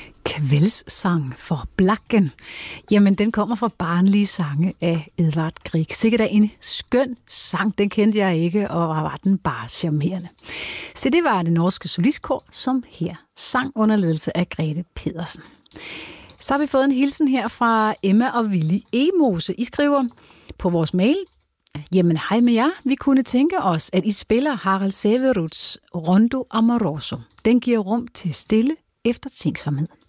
Kvældssang for Blacken. Jamen, den kommer fra Barnlige sange af Edvard Grieg. Sikkert er en skøn sang, den kendte jeg ikke, og var den bare charmerende. Så det var det norske solistkor, som her sang under ledelse af Grete Pedersen. Så har vi fået en hilsen her fra Emma og Willy Emose. I skriver på vores mail: jamen, hej med jer. Vi kunne tænke os, at I spiller Harald Severuts Rondo Amoroso. Den giver rum til stille eftertænksomhed.